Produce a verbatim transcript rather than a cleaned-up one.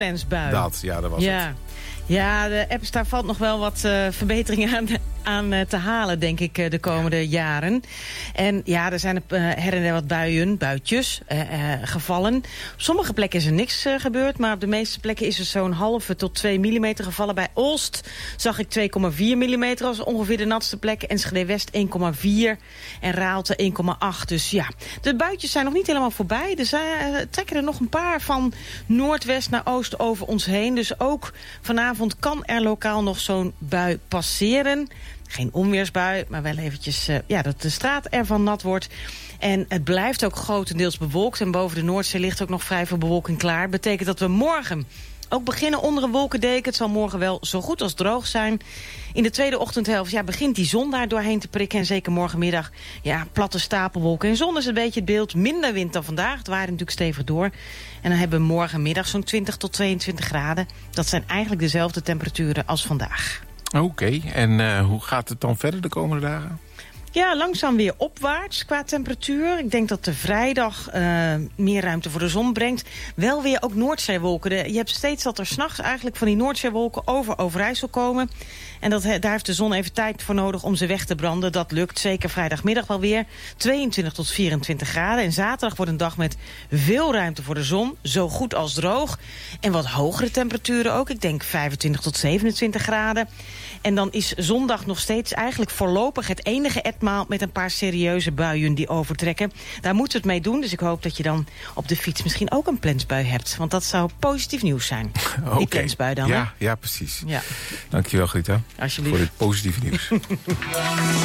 Plensbui. Dat, ja, dat was ja. het. Ja, de apps, daar valt nog wel wat uh, verbeteringen aan, aan uh, te halen, denk ik, uh, de komende ja. jaren. En ja, er zijn uh, her en der wat buien, buitjes, uh, uh, gevallen. Op sommige plekken is er niks uh, gebeurd, maar op de meeste plekken is er zo'n halve tot twee millimeter gevallen. Bij Olst zag ik twee komma vier millimeter als ongeveer de natste plek. Enschede West één komma vier en Raalte één komma acht. Dus ja, de buitjes zijn nog niet helemaal voorbij. Er zijn, uh, trekken er nog een paar van noordwest naar oost over ons heen. Dus ook vanavond kan er lokaal nog zo'n bui passeren. Geen onweersbui, maar wel eventjes uh, ja, dat de straat ervan nat wordt. En het blijft ook grotendeels bewolkt. En boven de Noordzee ligt ook nog vrij veel bewolking klaar. Betekent dat we morgen ook beginnen onder een wolkendeken. Het zal morgen wel zo goed als droog zijn. In de tweede ochtendhelft ja, begint die zon daar doorheen te prikken. En zeker morgenmiddag, ja, platte stapelwolken. En zon is een beetje het beeld. Minder wind dan vandaag. Het waait natuurlijk stevig door. En dan hebben we morgenmiddag zo'n twintig tot tweeëntwintig graden. Dat zijn eigenlijk dezelfde temperaturen als vandaag. Oké, okay. en uh, hoe gaat het dan verder de komende dagen? Ja, langzaam weer opwaarts qua temperatuur. Ik denk dat de vrijdag uh, meer ruimte voor de zon brengt. Wel weer ook Noordzeewolken. De, je hebt steeds dat er 's nachts eigenlijk van die Noordzeewolken over Overijssel komen. En dat, daar heeft de zon even tijd voor nodig om ze weg te branden. Dat lukt zeker vrijdagmiddag wel weer. tweeëntwintig tot vierentwintig graden. En zaterdag wordt een dag met veel ruimte voor de zon. Zo goed als droog. En wat hogere temperaturen ook. Ik denk vijfentwintig tot zevenentwintig graden. En dan is zondag nog steeds eigenlijk voorlopig het enige etmaal met een paar serieuze buien die overtrekken. Daar moeten we het mee doen. Dus ik hoop dat je dan op de fiets misschien ook een plensbui hebt. Want dat zou positief nieuws zijn. Okay. Die plensbui dan. Ja, ja, precies. Ja. Dankjewel, Grita. Alsjeblieft. Voor dit positieve nieuws.